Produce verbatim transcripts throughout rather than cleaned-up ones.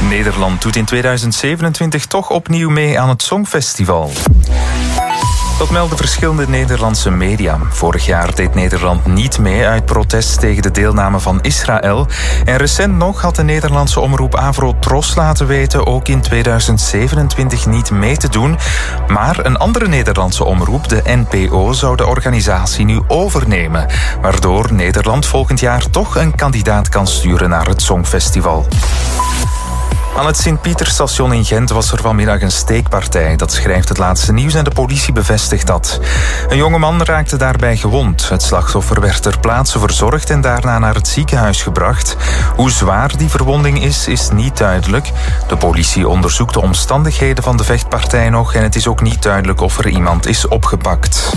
Nederland doet in tweeduizend zevenentwintig toch opnieuw mee aan het Songfestival. Dat melden verschillende Nederlandse media. Vorig jaar deed Nederland niet mee uit protest tegen de deelname van Israël. En recent nog had de Nederlandse omroep Avro Tros laten weten ook in tweeduizend zevenentwintig niet mee te doen. Maar een andere Nederlandse omroep, de N P O, zou de organisatie nu overnemen. Waardoor Nederland volgend jaar toch een kandidaat kan sturen naar het Songfestival. Aan het Sint-Pieterstation in Gent was er vanmiddag een steekpartij. Dat schrijft het laatste nieuws en de politie bevestigt dat. Een jongeman raakte daarbij gewond. Het slachtoffer werd ter plaatse verzorgd en daarna naar het ziekenhuis gebracht. Hoe zwaar die verwonding is, is niet duidelijk. De politie onderzoekt de omstandigheden van de vechtpartij nog en het is ook niet duidelijk of er iemand is opgepakt.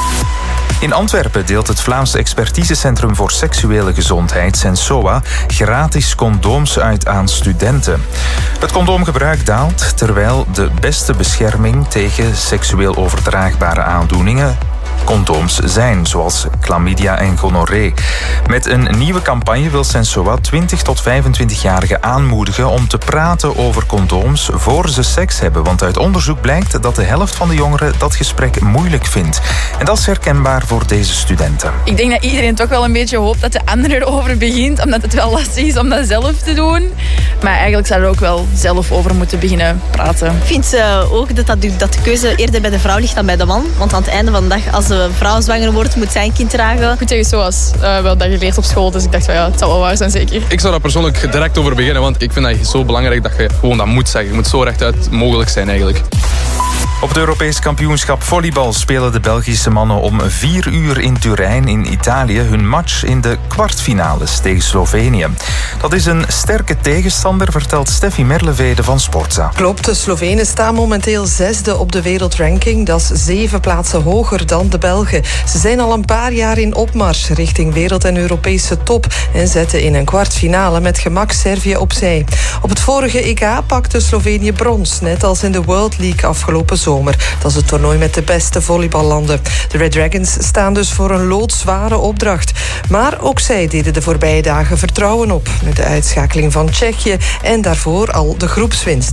In Antwerpen deelt het Vlaams Expertisecentrum voor Seksuele Gezondheid, Sensoa, gratis condooms uit aan studenten. Het condoomgebruik daalt, terwijl de beste bescherming tegen seksueel overdraagbare aandoeningen condooms zijn, zoals chlamydia en gonorree. Met een nieuwe campagne wil Sensoa twintig tot vijfentwintig-jarigen aanmoedigen om te praten over condooms voor ze seks hebben. Want uit onderzoek blijkt dat de helft van de jongeren dat gesprek moeilijk vindt. En dat is herkenbaar voor deze studenten. Ik denk dat iedereen toch wel een beetje hoopt dat de ander erover begint, omdat het wel lastig is om dat zelf te doen. Maar eigenlijk zou er ook wel zelf over moeten beginnen praten. Ik vind uh, ook dat, dat, dat de keuze eerder bij de vrouw ligt dan bij de man. Want aan het einde van de dag, als de vrouw zwanger wordt, moet zij een kind dragen. Ik moet zeggen, zoals uh, wel dat je leert op school. Dus ik dacht van ja, het zal wel waar zijn zeker. Ik zou daar persoonlijk direct over beginnen, want ik vind dat zo belangrijk dat je gewoon dat moet zeggen. Je moet zo rechtuit mogelijk zijn eigenlijk. Op het Europees kampioenschap volleybal spelen de Belgische mannen om vier uur in Turijn in Italië hun match in de kwartfinales tegen Slovenië. Dat is een sterke tegenstander, vertelt Steffi Merlevede van Sportza. Klopt, de Slovenen staan momenteel zesde op de wereldranking. Dat is zeven plaatsen hoger dan de Belgen. Ze zijn al een paar jaar in opmars richting wereld- en Europese top en zetten in een kwartfinale met gemak Servië opzij. Op het vorige E K pakte Slovenië brons, net als in de World League afgelopen zomer. Dat is het toernooi met de beste volleyballanden. De Red Dragons staan dus voor een loodzware opdracht. Maar ook zij deden de voorbije dagen vertrouwen op, met de uitschakeling van Tsjechië en daarvoor al de groepswinst.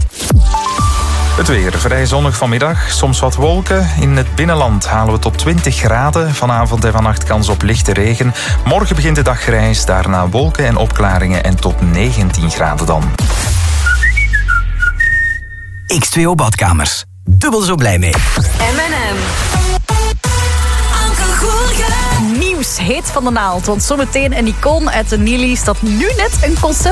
Het weer vrij zonnig vanmiddag, soms wat wolken. In het binnenland halen we tot twintig graden. Vanavond en vannacht kans op lichte regen. Morgen begint de dag grijs, daarna wolken en opklaringen en tot negentien graden dan. X twee O Badkamers. Dubbel zo blij mee. M en M. Anke Goergen. Nieuws heet van de naald, want zometeen een icoon uit de Nili's dat nu net een concert